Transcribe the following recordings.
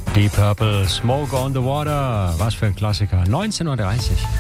Deep Purple, Smoke on the Water. Was für ein Klassiker. 19:30 Uhr.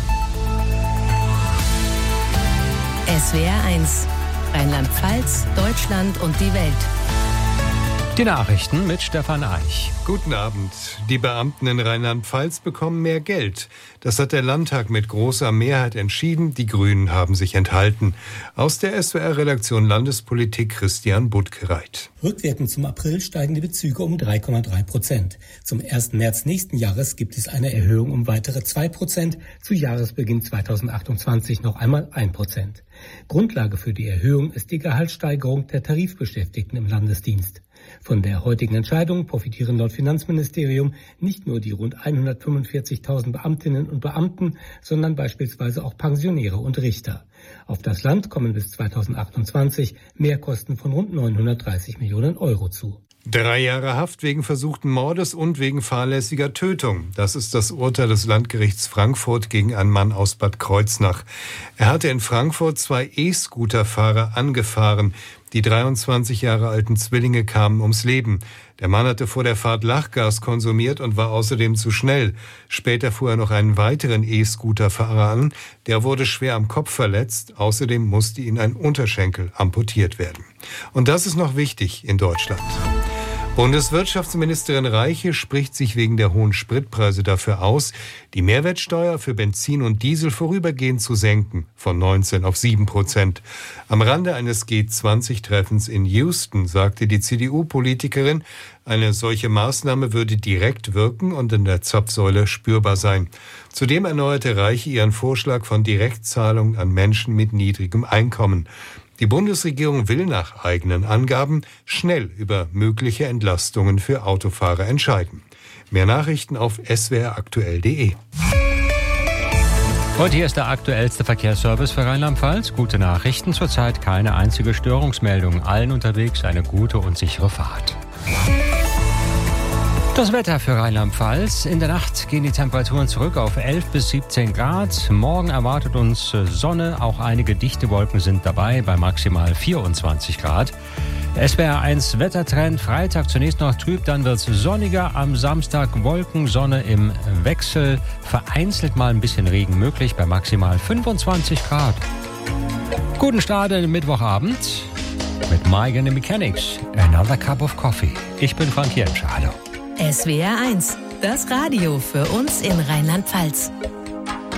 SWR 1. Rheinland-Pfalz, Deutschland und die Welt. Die Nachrichten mit Stefan Eich. Guten Abend. Die Beamten in Rheinland-Pfalz bekommen mehr Geld. Das hat der Landtag mit großer Mehrheit entschieden. Die Grünen haben sich enthalten. Aus der SWR-Redaktion Landespolitik Christian Buttgereit. Rückwirkend zum April steigen die Bezüge um 3,3%. Zum 1. März nächsten Jahres gibt es eine Erhöhung um weitere 2%. Zu Jahresbeginn 2028 noch einmal 1%. Grundlage für die Erhöhung ist die Gehaltssteigerung der Tarifbeschäftigten im Landesdienst. Von der heutigen Entscheidung profitieren laut Finanzministerium nicht nur die rund 145.000 Beamtinnen und Beamten, sondern beispielsweise auch Pensionäre und Richter. Auf das Land kommen bis 2028 Mehrkosten von rund 930 Millionen Euro zu. 3 Jahre Haft wegen versuchten Mordes und wegen fahrlässiger Tötung. Das ist das Urteil des Landgerichts Frankfurt gegen einen Mann aus Bad Kreuznach. Er hatte in Frankfurt 2 E-Scooter-Fahrer angefahren. Die 23 Jahre alten Zwillinge kamen ums Leben. Der Mann hatte vor der Fahrt Lachgas konsumiert und war außerdem zu schnell. Später fuhr er noch einen weiteren E-Scooter-Fahrer an. Der wurde schwer am Kopf verletzt. Außerdem musste ihm ein Unterschenkel amputiert werden. Und das ist noch wichtig in Deutschland. Bundeswirtschaftsministerin Reiche spricht sich wegen der hohen Spritpreise dafür aus, die Mehrwertsteuer für Benzin und Diesel vorübergehend zu senken, von 19 auf 7%. Am Rande eines G20-Treffens in Houston sagte die CDU-Politikerin, eine solche Maßnahme würde direkt wirken und in der Zapfsäule spürbar sein. Zudem erneuerte Reiche ihren Vorschlag von Direktzahlungen an Menschen mit niedrigem Einkommen. Die Bundesregierung will nach eigenen Angaben schnell über mögliche Entlastungen für Autofahrer entscheiden. Mehr Nachrichten auf swraktuell.de. Und hier ist der aktuellste Verkehrsservice für Rheinland-Pfalz. Gute Nachrichten, zurzeit keine einzige Störungsmeldung. Allen unterwegs eine gute und sichere Fahrt. Das Wetter für Rheinland-Pfalz. In der Nacht gehen die Temperaturen zurück auf 11 bis 17 Grad. Morgen erwartet uns Sonne. Auch einige dichte Wolken sind dabei bei maximal 24 Grad. SWR 1 Wettertrend. Freitag zunächst noch trüb, dann wird es sonniger. Am Samstag Wolken, Sonne im Wechsel. Vereinzelt mal ein bisschen Regen möglich bei maximal 25 Grad. Guten Start in den Mittwochabend mit Mike and the Mechanics. Another Cup of Coffee. Ich bin Frank Jentsch. Hallo. SWR 1, das Radio für uns in Rheinland-Pfalz.